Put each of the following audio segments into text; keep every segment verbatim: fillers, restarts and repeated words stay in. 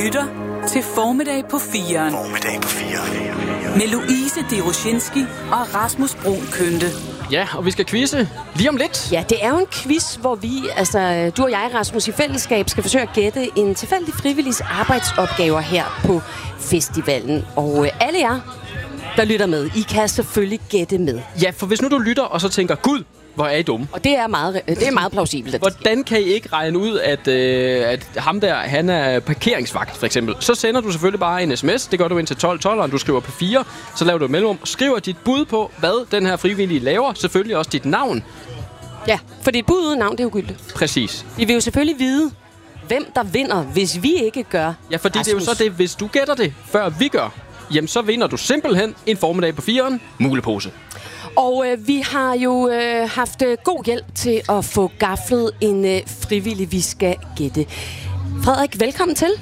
lytter til Formiddag på firen. Formiddag på firen. Med Louise Deroshinski og Rasmus Brun Kønte. Ja, og vi skal quizze lige om lidt. Ja, det er jo en quiz, hvor vi, altså du og jeg, Rasmus, i fællesskab skal forsøge at gætte en tilfældig frivilligs arbejdsopgaver her på festivalen. Og øh, alle jer, der lytter med, I kan selvfølgelig gætte med. Ja, for hvis nu du lytter og så tænker, gud, hvor er I dumme. Og det er meget, det er meget plausibelt. Hvordan kan I ikke regne ud, at, øh, at ham der, han er parkeringsvagt, for eksempel? Så sender du selvfølgelig bare en sms. Det gør du ind til tolv tolv, og du skriver på fire. Så laver du et mellemrum. Skriver dit bud på, hvad den her frivillige laver. Selvfølgelig også dit navn. Ja, for dit bud uden navn, det er ugyldigt. Præcis. Vi vil jo selvfølgelig vide, hvem der vinder, hvis vi ikke gør. Ja, fordi Rasmus. det er jo så det, hvis du gætter det, før vi gør, jamen så vinder du simpelthen en formiddag på firen mulepose. Og øh, vi har jo øh, haft øh, god hjælp til at få gaflet en øh, frivillig, vi skal gætte. Frederik, velkommen til.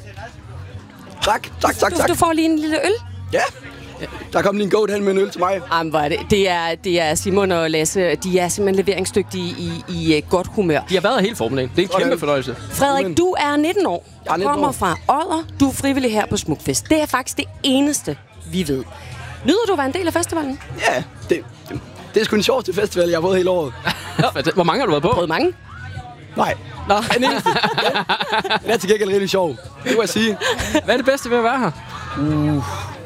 Tak, tak, tak, Du, tak. du får lige en lille øl. Ja, der kom lige en goat hen med en øl til mig. Jamen, hvor er det? Det er, det er Simon og Lasse. De er simpelthen leveringsdygtige i, i uh, godt humør. De har været her hele formiddagen. Det er en Sådan. kæmpe fornøjelse. Frederik, du er nitten år. Jeg er Du nitten kommer år. fra Odder. Du er frivillig her på Smukfest. Det er faktisk det eneste, vi ved. Nyder du at være en del af festivalen? Ja, det, det, det er sgu en sjoveste festival, jeg har været hele året. Hvor mange har du været på? Prøvet mange? Nej. Nå. Den eneste. Ja. Den er til gengæld rigtig sjov. Det må jeg sige. Hvad er det bedste ved at være her? Uh.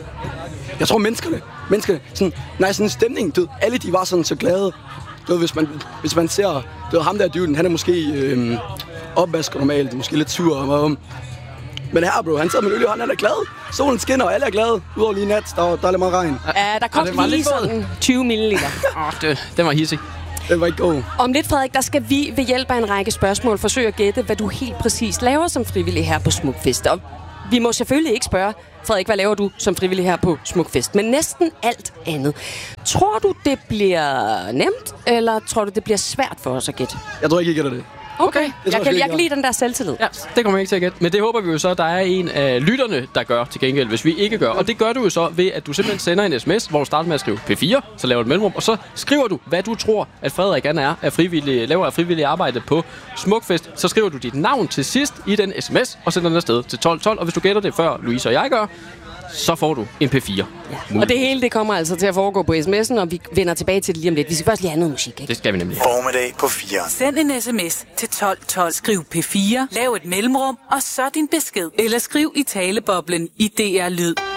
Jeg tror menneskerne. Menneskerne. Sådan, nej, sådan en stemning. Du ved, alle de var sådan så glade. Du ved, hvis man, hvis man ser... Du ved, ham der dyden, han er måske øh, opvasker normalt. Måske lidt sur om om. Men her, bro, han sidder med øl i hånden, han er glad. Solen skinner, og alle er glade. Udover lige nat, der, der er lidt meget regn. Ja, der kom det var lige lidt sådan tyve milliliter. Åh, oh, det, den var hissig. Den var ikke god. Om lidt, Frederik, der skal vi ved hjælp af en række spørgsmål forsøge at gætte, hvad du helt præcis laver som frivillig her på Smukfest. Og vi må selvfølgelig ikke spørge, Frederik, hvad laver du som frivillig her på Smukfest? Men næsten alt andet. Tror du, det bliver nemt, eller tror du, det bliver svært for os at gætte? Jeg tror ikke, I gætter det. Okay, jeg jeg, tror kan, sgu ikke, jeg kan jeg lide den der selvtillid. Ja, det kommer jeg ikke til at gætte. Men det håber vi jo så, at der er en af lytterne, der gør til gengæld, hvis vi ikke gør. Og det gør du jo så ved, at du simpelthen sender en sms, hvor du starter med at skrive P fire, så laver du et mellemrum, og så skriver du, hvad du tror, at Frederik han er af frivillig, laver af frivillig arbejde på Smukfest. Så skriver du dit navn til sidst i den sms, og sender den afsted til tolv tolv. Og hvis du gætter det før Louise og jeg gør, så får du en P fire. Ja. Og det hele det kommer altså til at foregå på sms'en, og vi vender tilbage til det lige om lidt. Vi skal først lige have noget musik, ikke? Det skal vi nemlig. Formiddag på firen. Send en sms til tolv tolv. Skriv P fire, lav et mellemrum, og så din besked. Eller skriv i taleboblen i D R Lyd.